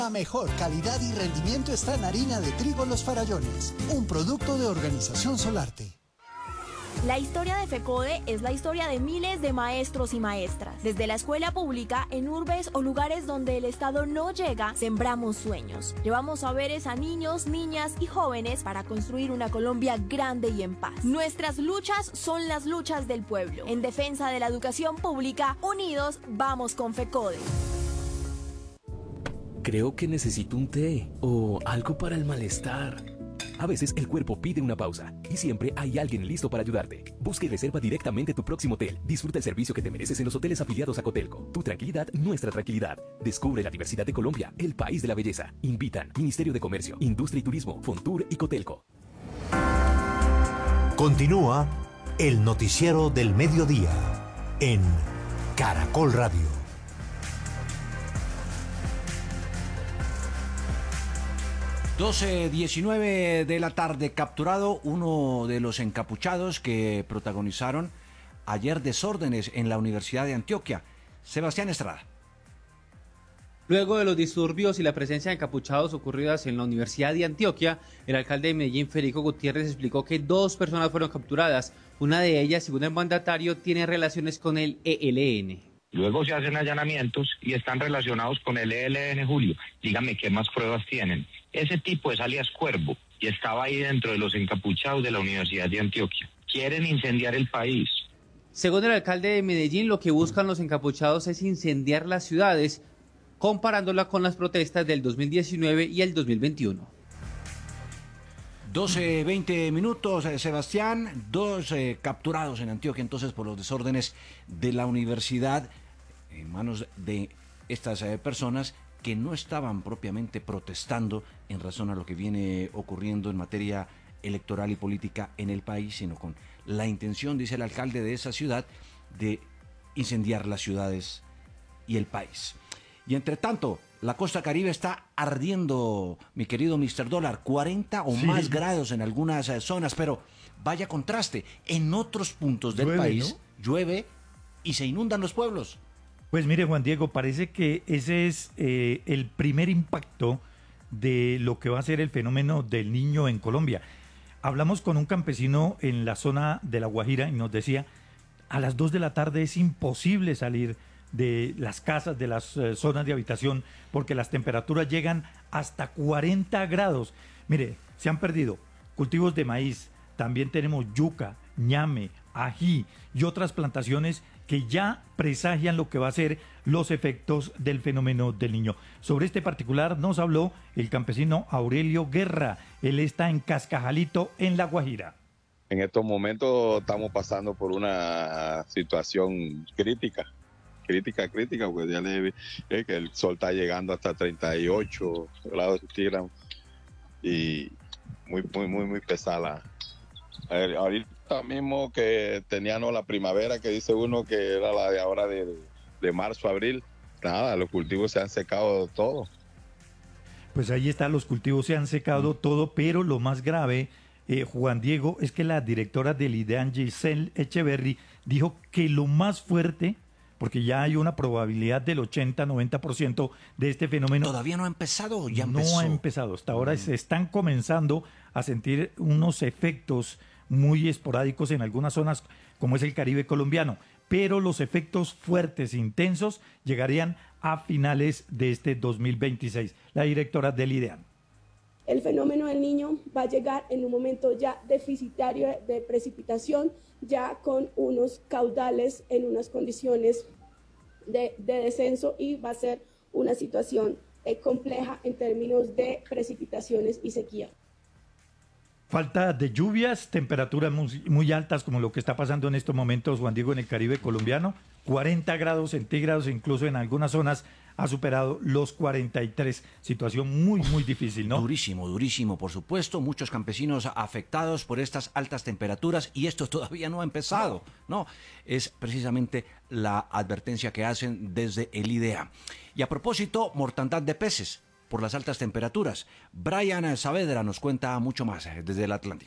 La mejor calidad y rendimiento está en harina de trigo Los Farallones, un producto de Organización Solarte. La historia de FECODE es la historia de miles de maestros y maestras. Desde la escuela pública, en urbes o lugares donde el Estado no llega, sembramos sueños. Llevamos saberes a niños, niñas y jóvenes para construir una Colombia grande y en paz. Nuestras luchas son las luchas del pueblo. En defensa de la educación pública, unidos vamos con FECODE. Creo que necesito un té o algo para el malestar. A veces el cuerpo pide una pausa y siempre hay alguien listo para ayudarte. Busca y reserva directamente tu próximo hotel. Disfruta el servicio que te mereces en los hoteles afiliados a Cotelco. Tu tranquilidad, nuestra tranquilidad. Descubre la diversidad de Colombia, el país de la belleza. Invitan Ministerio de Comercio, Industria y Turismo, Fontur y Cotelco. Continúa el noticiero del mediodía en Caracol Radio. 12:19 de la tarde, capturado uno de los encapuchados que protagonizaron ayer desórdenes en la Universidad de Antioquia. Sebastián Estrada. Luego de los disturbios y la presencia de encapuchados ocurridas en la Universidad de Antioquia, el alcalde de Medellín, Federico Gutiérrez, explicó que 2 personas fueron capturadas. Una de ellas, según el mandatario, tiene relaciones con el ELN. Luego se hacen allanamientos y están relacionados con el ELN, Julio. Dígame qué más pruebas tienen. Ese tipo es alias Cuervo y estaba ahí dentro de los encapuchados de la Universidad de Antioquia. Quieren incendiar el país. Según el alcalde de Medellín, lo que buscan los encapuchados es incendiar las ciudades, comparándola con las protestas del 2019 y el 2021. 12:20 minutos, Sebastián. 2 capturados en Antioquia entonces por los desórdenes de la universidad en manos de estas personas que no estaban propiamente protestando en razón a lo que viene ocurriendo en materia electoral y política en el país, sino con la intención, dice el alcalde de esa ciudad, de incendiar las ciudades y el país. Y entre tanto, la costa Caribe está ardiendo, mi querido Mr. Dólar, 40 o más grados en algunas zonas, pero vaya contraste, en otros puntos del país, ¿no?, llueve y se inundan los pueblos. Pues mire, Juan Diego, parece que ese es el primer impacto de lo que va a ser el fenómeno del Niño en Colombia. Hablamos con un campesino en la zona de La Guajira y nos decía, a las 2 de la tarde es imposible salir de las casas, de las zonas de habitación, porque las temperaturas llegan hasta 40 grados. Mire, se han perdido cultivos de maíz, también tenemos yuca, ñame, ají y otras plantaciones que ya presagian lo que va a ser los efectos del fenómeno del Niño. Sobre este particular nos habló el campesino Aurelio Guerra. Él está en Cascajalito, en La Guajira. En estos momentos estamos pasando por una situación crítica, porque ya que el sol está llegando hasta 38 grados centígrados y muy pesada. Ahorita mismo que teníamos la primavera, que dice uno que era la de ahora de marzo, abril, nada, los cultivos se han secado todo. Pues ahí está, los cultivos se han secado todo, pero lo más grave, Juan Diego, es que la directora del IDEAN, Giselle Echeverry, dijo que lo más fuerte, porque ya hay una probabilidad del 80-90% de este fenómeno. ¿Todavía no ha empezado o ya empezó? No ha empezado, hasta ahora se están comenzando a sentir unos efectos muy esporádicos en algunas zonas, como es el Caribe colombiano, pero los efectos fuertes, intensos, llegarían a finales de este 2026. La directora del IDEAN. El fenómeno del Niño va a llegar en un momento ya deficitario de precipitación, ya con unos caudales en unas condiciones de descenso, y va a ser una situación compleja en términos de precipitaciones y sequía. Falta de lluvias, temperaturas muy altas como lo que está pasando en estos momentos, Juan Diego, en el Caribe colombiano, 40 grados centígrados, incluso en algunas zonas ha superado los 43, situación muy difícil, ¿no? Durísimo, por supuesto, muchos campesinos afectados por estas altas temperaturas y esto todavía no ha empezado, ¿no? Es precisamente la advertencia que hacen desde el IDEA. Y a propósito, mortandad de peces por las altas temperaturas. Brian Saavedra nos cuenta mucho más desde el Atlántico.